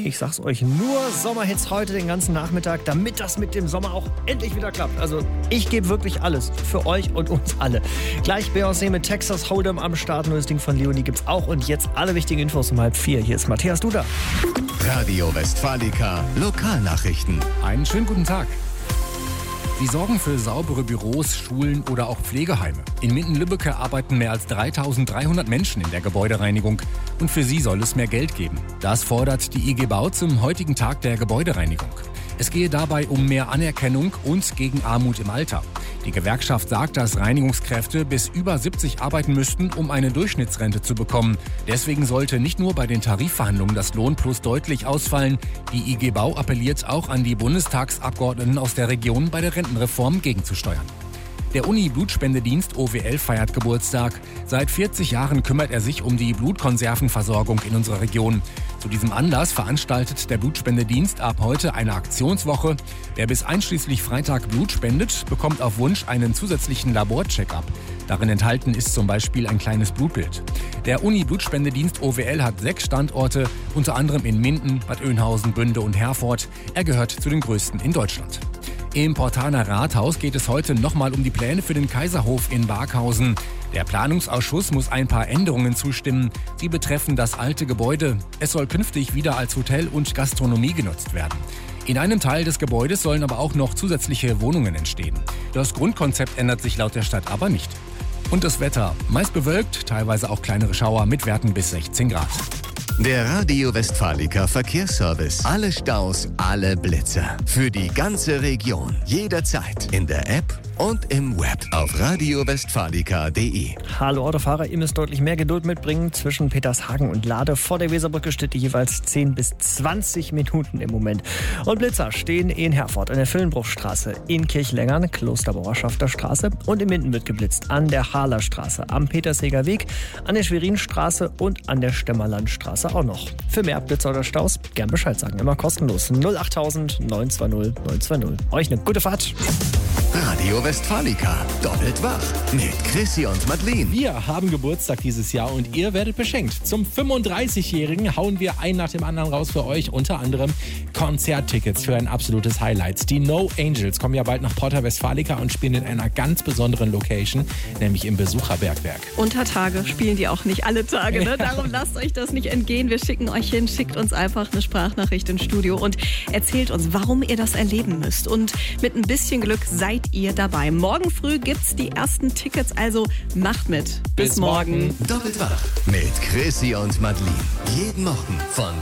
Ich sag's euch, nur Sommerhits heute den ganzen Nachmittag, damit das mit dem Sommer auch endlich wieder klappt. Also ich gebe wirklich alles für euch und uns alle. Gleich Beyoncé mit Texas Hold'em am Start. Neues Ding von Leonie gibt's auch. Und jetzt alle wichtigen Infos um 3:30. Hier ist Matthias Duda. Radio Westfalica Lokalnachrichten. Einen schönen guten Tag. Sie sorgen für saubere Büros, Schulen oder auch Pflegeheime. In Minden-Lübbecke arbeiten mehr als 3.300 Menschen in der Gebäudereinigung. Und für sie soll es mehr Geld geben. Das fordert die IG Bau zum heutigen Tag der Gebäudereinigung. Es gehe dabei um mehr Anerkennung und gegen Armut im Alter. Die Gewerkschaft sagt, dass Reinigungskräfte bis über 70 arbeiten müssten, um eine Durchschnittsrente zu bekommen. Deswegen sollte nicht nur bei den Tarifverhandlungen das Lohnplus deutlich ausfallen. Die IG Bau appelliert auch an die Bundestagsabgeordneten aus der Region, bei der Rentenreform gegenzusteuern. Der Uni-Blutspendedienst OWL feiert Geburtstag. Seit 40 Jahren kümmert er sich um die Blutkonservenversorgung in unserer Region. Zu diesem Anlass veranstaltet der Blutspendedienst ab heute eine Aktionswoche. Wer bis einschließlich Freitag Blut spendet, bekommt auf Wunsch einen zusätzlichen Labor-Check-up. Darin enthalten ist zum Beispiel ein kleines Blutbild. Der Uni-Blutspendedienst OWL hat 6 Standorte, unter anderem in Minden, Bad Oeynhausen, Bünde und Herford. Er gehört zu den größten in Deutschland. Im Portaner Rathaus geht es heute nochmal um die Pläne für den Kaiserhof in Barkhausen. Der Planungsausschuss muss ein paar Änderungen zustimmen. Sie betreffen das alte Gebäude. Es soll künftig wieder als Hotel und Gastronomie genutzt werden. In einem Teil des Gebäudes sollen aber auch noch zusätzliche Wohnungen entstehen. Das Grundkonzept ändert sich laut der Stadt aber nicht. Und das Wetter, meist bewölkt, teilweise auch kleinere Schauer mit Werten bis 16 Grad. Der Radio Westfalica Verkehrsservice. Alle Staus, alle Blitzer. Für die ganze Region. Jederzeit. In der App und im Web. Auf radiowestfalica.de. Hallo Autofahrer, ihr müsst deutlich mehr Geduld mitbringen. Zwischen Petershagen und Lade vor der Weserbrücke steht jeweils 10 bis 20 Minuten im Moment. Und Blitzer stehen in Herford, an der Villenbruchstraße, in Kirchlengern, Klosterbauerschafter Straße und in Minden wird geblitzt. An der Harlerstraße, am Petersheger Weg, an der Schwerinstraße und an der Stemmerlandstraße auch noch. Für mehr Blitzer oder Staus gern Bescheid sagen. Immer kostenlos. 08000 920 920. Euch eine gute Fahrt. Radio Westfalica. Doppelt wach. Mit Chrissy und Madeleine. Wir haben Geburtstag dieses Jahr und ihr werdet beschenkt. Zum 35-Jährigen hauen wir einen nach dem anderen raus für euch. Unter anderem Konzerttickets für ein absolutes Highlight. Die No Angels kommen ja bald nach Porta Westfalica und spielen in einer ganz besonderen Location, nämlich im Besucherbergwerk. Unter Tage spielen die auch nicht alle Tage, ne? Darum lasst euch das nicht entgehen. Wir schicken euch hin, schickt uns einfach eine Sprachnachricht ins Studio und erzählt uns, warum ihr das erleben müsst. Und mit ein bisschen Glück seid ihr dabei. Morgen früh gibt's die ersten Tickets, also macht mit. Bis morgen. Doppelt wach. Mit Chrissy und Madeleine. Jeden Morgen von